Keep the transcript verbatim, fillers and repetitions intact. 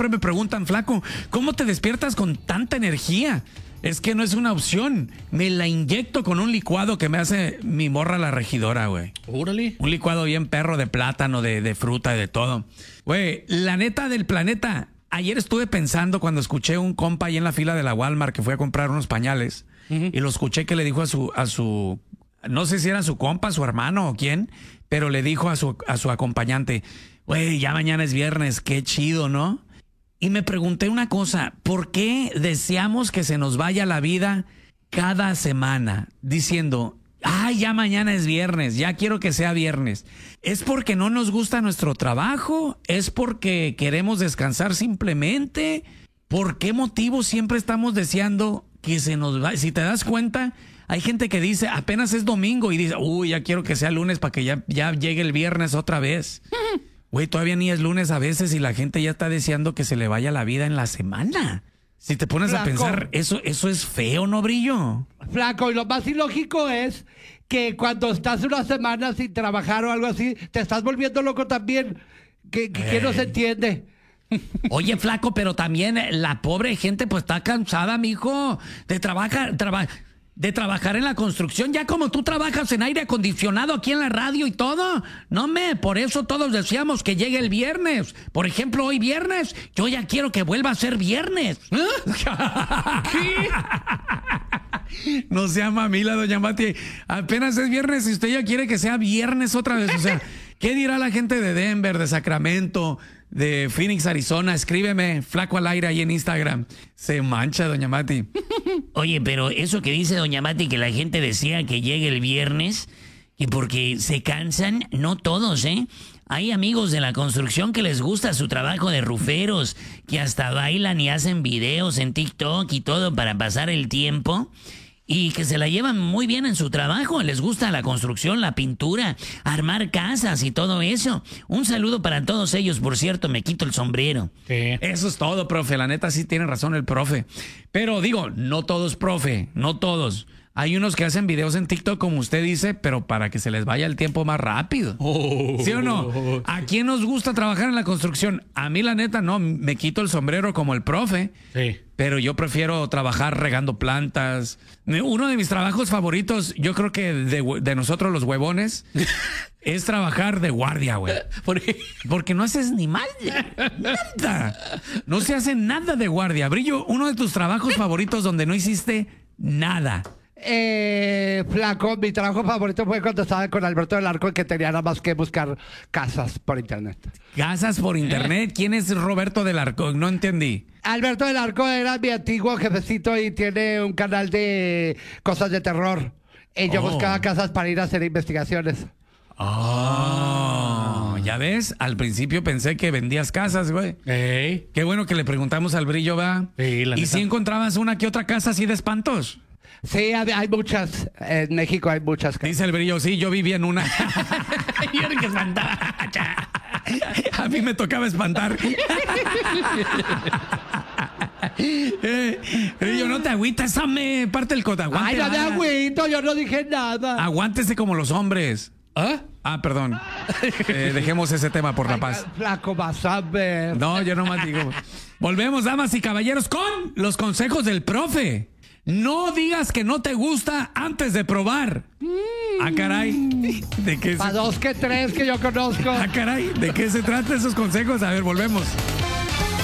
siempre me preguntan, flaco, ¿cómo te despiertas con tanta energía? Es que no es una opción. Me la inyecto con un licuado que me hace mi morra la regidora, güey. Órale. Un licuado bien perro de plátano, de, de fruta y de todo. Güey, la neta del planeta. Ayer estuve pensando cuando escuché un compa ahí en la fila de la Walmart que fue a comprar unos pañales. Uh-huh. Y lo escuché que le dijo a su, a su, no sé si era su compa, su hermano o quién, pero le dijo a su, a su acompañante, güey, ya mañana es viernes, qué chido, ¿no? Y me pregunté una cosa, ¿por qué deseamos que se nos vaya la vida cada semana diciendo, ay, ya mañana es viernes, ya quiero que sea viernes? ¿Es porque no nos gusta nuestro trabajo? ¿Es porque queremos descansar simplemente? ¿Por qué motivo siempre estamos deseando que se nos vaya? Si te das cuenta, hay gente que dice, apenas es domingo y dice, uy, ya quiero que sea lunes para que ya, ya llegue el viernes otra vez. Güey, todavía ni es lunes a veces y la gente ya está deseando que se le vaya la vida en la semana. Si te pones Flaco. a pensar, eso, eso es feo, ¿no, Brillo? Flaco, y lo más ilógico es que cuando estás una semana sin trabajar o algo así, te estás volviendo loco también. Que, que, que no se entiende. Oye, flaco, pero también la pobre gente pues está cansada, mijo, de trabajar, trabajar. De trabajar en la construcción, ya como tú trabajas en aire acondicionado aquí en la radio y todo. No me, por eso todos decíamos que llegue el viernes. Por ejemplo, hoy viernes, yo ya quiero que vuelva a ser viernes. ¿Qué? No sea mamila, doña Mati. Apenas es viernes y usted ya quiere que sea viernes otra vez. O sea, ¿qué dirá la gente de Denver, de Sacramento, de Phoenix, Arizona? Escríbeme, Flaco al Aire, ahí en Instagram. Se mancha, doña Mati. Oye, pero eso que dice doña Mati, que la gente decía que llegue el viernes, que porque se cansan, no todos, ¿eh? Hay amigos de la construcción que les gusta su trabajo de ruferos, que hasta bailan y hacen videos en TikTok y todo para pasar el tiempo. Y que se la llevan muy bien en su trabajo. Les gusta la construcción, la pintura, armar casas y todo eso. Un saludo para todos ellos, por cierto, me quito el sombrero. Sí. Eso es todo, profe. La neta sí tiene razón el profe. Pero digo, no todos, profe, no todos. Hay unos que hacen videos en TikTok, como usted dice, pero para que se les vaya el tiempo más rápido. Oh, ¿sí o no? ¿A quién nos gusta trabajar en la construcción? A mí, la neta, no. Me quito el sombrero como el profe. Sí. Pero yo prefiero trabajar regando plantas. Uno de mis trabajos favoritos, yo creo que de, de nosotros los huevones, es trabajar de guardia, güey. ¿Por qué? Porque no haces ni mal. Nada. No se hace nada de guardia. Brillo, uno de tus trabajos favoritos donde no hiciste nada. Eh, Flaco, mi trabajo favorito fue cuando estaba con Alberto del Arco, que tenía nada más que buscar casas por internet. ¿Casas por internet? ¿Quién es Roberto del Arco? No entendí. Alberto del Arco era mi antiguo jefecito y tiene un canal de cosas de terror. Y yo oh. buscaba casas para ir a hacer investigaciones. Oh, ¿ya ves? Al principio pensé que vendías casas, güey. Hey. Qué bueno que le preguntamos al Brillo, ¿va? Sí, la ¿Y si encontrabas una que otra casa así de espantos? Sí, hay muchas. En México hay muchas. Dice el Brillo, sí, yo viví en una. Yo era que espantaba. A mí me tocaba espantar. eh, Brillo, no te agüitas, ame, parte el coto. Ay, no te agüito, yo no dije nada. Aguántese como los hombres. ¿Ah? Ah, perdón. Eh, dejemos ese tema por la paz. Ay, flaco, vas a ver. No, yo nomás digo. Volvemos, damas y caballeros, con los consejos del profe. No digas que no te gusta antes de probar. Mm. Ah, caray. ¿De qué se... Pa' dos que tres que yo conozco. Ah, caray. ¿De qué se trata esos consejos? A ver, volvemos.